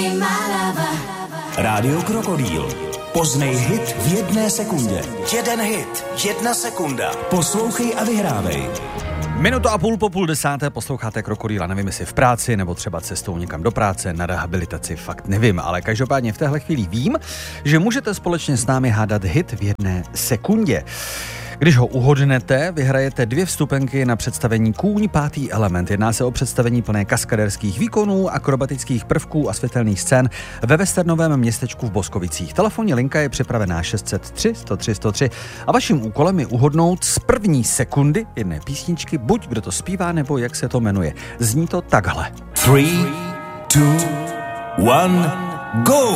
Rádio Krokodýl. Poznej hit v 1 sekundě. 1 hit, 1 sekunda. Poslouchej a vyhrávej. Minutu a půl po 9:30 posloucháte Krokodýla. Nevím, jestli v práci, nebo třeba cestou někam do práce, na rehabilitaci, fakt nevím. Ale každopádně v téhle chvíli vím, že můžete společně s námi hádat hit v 1 sekundě. Když ho uhodnete, vyhrajete 2 vstupenky na představení Kůň 5. element. Jedná se o představení plné kaskadérských výkonů, akrobatických prvků a světelných scén ve westernovém městečku v Boskovicích. Telefonní linka je připravená 603 103 103 a vaším úkolem je uhodnout z první sekundy jedné písničky, buď kdo to zpívá, nebo jak se to jmenuje. Zní to takhle. 3, 2, 1, go!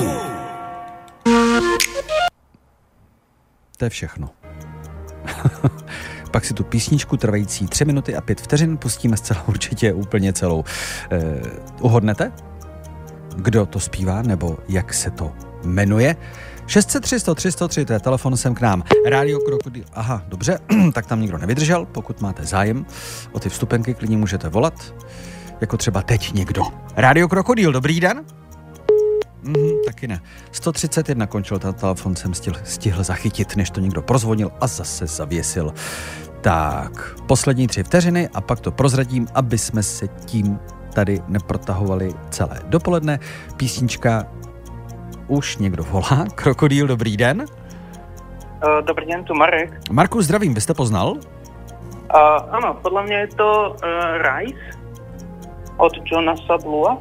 To je všechno. Pak si tu písničku trvající 3 minuty a 5 vteřin pustíme zcela určitě úplně celou. Uhodnete? Kdo to zpívá, nebo jak se to jmenuje? 603 103 103, to je telefon sem k nám. Rádio Krokodýl. Aha, dobře, tak tam nikdo nevydržel. Pokud máte zájem o ty vstupenky, klidně můžete volat. Jako třeba teď někdo. Rádio Krokodýl, dobrý den? Taky ne. 131 končil, ten telefon jsem stihl zachytit, než to někdo prozvonil a zase zavěsil. Tak, poslední 3 vteřiny a pak to prozradím, aby jsme se tím tady neprotahovali celé dopoledne. Písnička už někdo volá. Krokodýl, dobrý den. Dobrý den, tu Marek. Marku, zdravím, vy jste poznal? Áno, podľa mňa je to Rise od Jonasa Blua.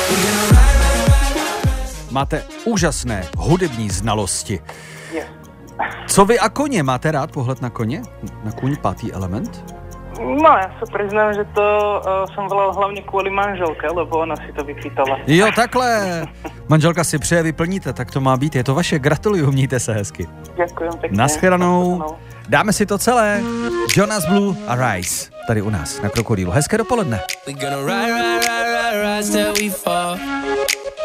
Máte úžasné hudební znalosti. Yes. Co vy a koně? Máte rád pohled na koně? Na Kůň 5. element? No, ja sa priznám, že to som volal hlavne kvôli manželke, lebo ona si to vypýtala. Jo, takhle. Manželka si přeje, vyplníte, tak to má být. Je to vaše, gratuluju, mějte se hezky. Ďakujem pekne. Naschledanou. Dáme si to celé. Jonas Blue a Rise. Tady u nás na Krokodýlu. Hezké dopoledne.